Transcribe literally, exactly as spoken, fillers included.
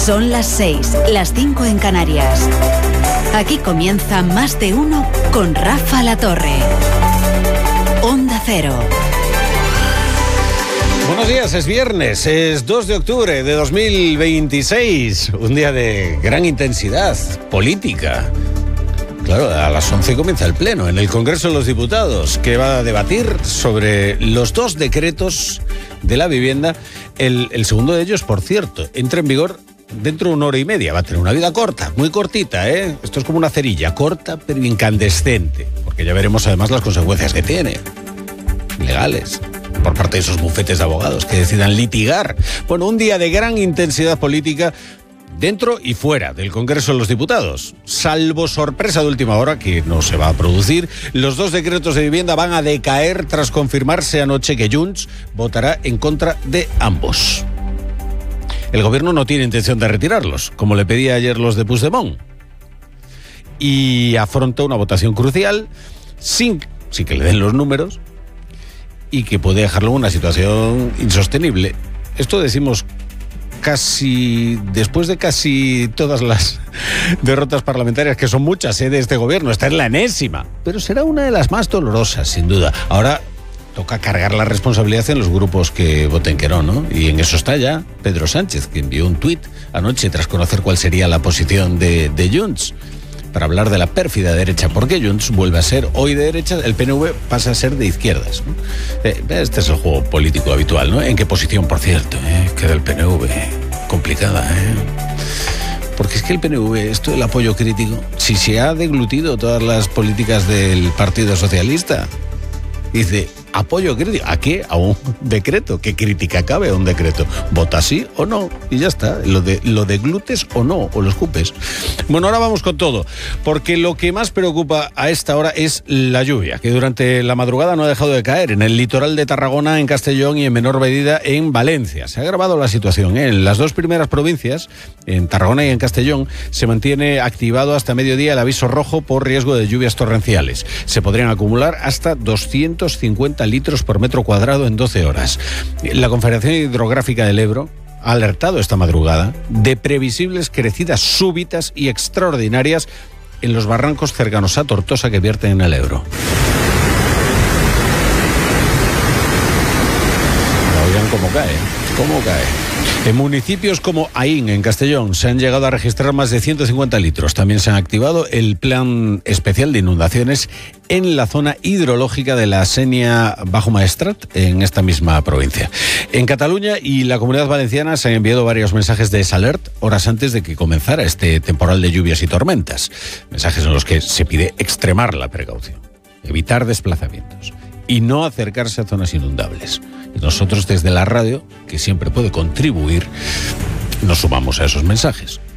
Son las seis, las cinco en Canarias. Aquí comienza Más de Uno con Rafa La Torre. Onda Cero. Buenos días, es viernes, es dos de octubre de dos mil veintiséis, un día de gran intensidad política. Claro, a las once comienza el pleno en el Congreso de los Diputados, que va a debatir sobre los dos decretos de la vivienda. El, el segundo de ellos, por cierto, entra en vigor dentro de una hora y media. Va a tener una vida corta, muy cortita, ¿eh? Esto es como una cerilla, corta pero incandescente, porque ya veremos además las consecuencias que tiene, legales, por parte de esos bufetes de abogados que decidan litigar. Bueno, un día de gran intensidad política dentro y fuera del Congreso de los Diputados. Salvo sorpresa de última hora, que no se va a producir, los dos decretos de vivienda van a decaer tras confirmarse anoche que Junts votará en contra de ambos. El gobierno no tiene intención de retirarlos, como le pedía ayer los de Puigdemont, y afronta una votación crucial sin, sin que le den los números y que puede dejarlo en una situación insostenible. Esto decimos casi después de casi todas las derrotas parlamentarias, que son muchas, ¿eh?, de este gobierno. Esta es la enésima, pero será una de las más dolorosas, sin duda. Ahora toca cargar la responsabilidad en los grupos que voten que no, ¿no? Y en eso está ya Pedro Sánchez, que envió un tuit anoche tras conocer cuál sería la posición de, de Junts, para hablar de la pérfida derecha, porque Junts vuelve a ser hoy de derecha, el P N V pasa a ser de izquierdas, ¿no? Eh, este es el juego político habitual, ¿no? ¿En qué posición, por cierto, eh? queda el P N V? Complicada, ¿eh? Porque es que el P N V, esto del apoyo crítico, si se ha deglutido todas las políticas del Partido Socialista, dice apoyo crítico. ¿A qué? A un decreto. ¿Qué crítica cabe a un decreto? Vota sí o no y ya está. Lo de lo deglutes o no, o lo escupes. Bueno, ahora vamos con todo, porque lo que más preocupa a esta hora es la lluvia, que durante la madrugada no ha dejado de caer en el litoral de Tarragona, en Castellón y en menor medida en Valencia. Se ha agravado la situación, ¿eh? En las dos primeras provincias, en Tarragona y en Castellón, se mantiene activado hasta mediodía el aviso rojo por riesgo de lluvias torrenciales. Se podrían acumular hasta doscientos cincuenta litros por metro cuadrado en doce horas. La Confederación Hidrográfica del Ebro ha alertado esta madrugada de previsibles crecidas súbitas y extraordinarias en los barrancos cercanos a Tortosa que vierten en el Ebro. Oigan cómo cae, cómo cae. En municipios como Aín, en Castellón, se han llegado a registrar más de ciento cincuenta litros. También se ha activado el plan especial de inundaciones en la zona hidrológica de la Sénia Bajo Maestrat, en esta misma provincia. En Cataluña y la Comunidad Valenciana se han enviado varios mensajes de desalert horas antes de que comenzara este temporal de lluvias y tormentas. Mensajes en los que se pide extremar la precaución, evitar desplazamientos y no acercarse a zonas inundables. Y nosotros desde la radio, que siempre puede contribuir, nos sumamos a esos mensajes.